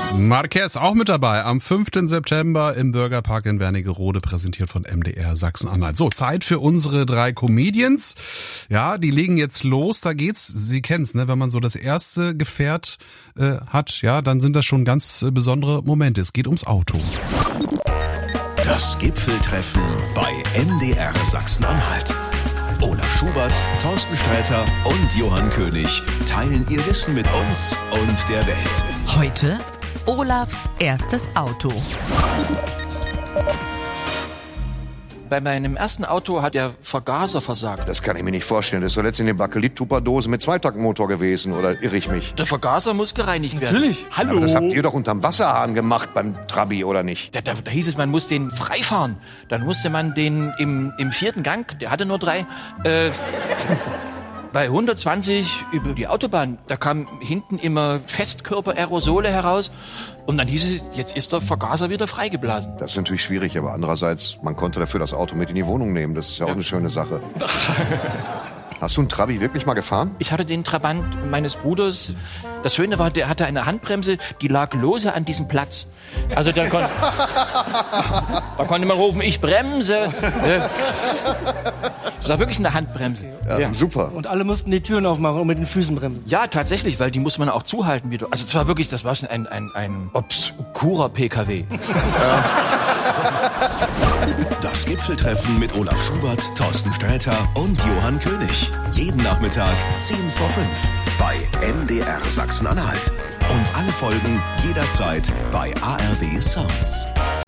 Marquez auch mit dabei am 5. September im Bürgerpark in Wernigerode, präsentiert von MDR Sachsen-Anhalt. So, Zeit für unsere 3 Comedians. Ja, die legen jetzt los. Da geht's, Sie kennen's, ne? Wenn man so das erste Gefährt hat, ja, dann sind das schon ganz besondere Momente. Es geht ums Auto. Das Gipfeltreffen bei MDR Sachsen-Anhalt. Olaf Schubert, Thorsten Sträter und Johann König teilen ihr Wissen mit uns und der Welt. Heute Olafs erstes Auto. Bei meinem ersten Auto hat der Vergaser versagt. Das kann ich mir nicht vorstellen. Das ist doch letztendlich eine Bakelit-Tupperdose mit Zweitaktmotor gewesen, oder irre ich mich? Der Vergaser muss gereinigt werden. Natürlich. Hallo. Aber das habt ihr doch unterm Wasserhahn gemacht beim Trabi, oder nicht? Da hieß es, man muss den freifahren. Dann musste man den im 4. Gang, der hatte nur 3, bei 120 über die Autobahn, da kam hinten immer Festkörper-Aerosole heraus. Und dann hieß es, jetzt ist der Vergaser wieder freigeblasen. Das ist natürlich schwierig, aber andererseits, man konnte dafür das Auto mit in die Wohnung nehmen. Das ist ja auch eine schöne Sache. Hast du einen Trabi wirklich mal gefahren? Ich hatte den Trabant meines Bruders. Das Schöne war, der hatte eine Handbremse, die lag lose an diesem Platz. Also da konnte man rufen, ich bremse. Das war wirklich eine Handbremse. Ja, super. Und alle mussten die Türen aufmachen und mit den Füßen bremsen. Ja, tatsächlich, weil die muss man auch zuhalten wieder. Also das war schon ein obskurer PKW. Das Gipfeltreffen mit Olaf Schubert, Thorsten Sträter und Johann König. Jeden Nachmittag 10 vor 5 bei MDR Sachsen-Anhalt. Und alle Folgen jederzeit bei ARD Sounds.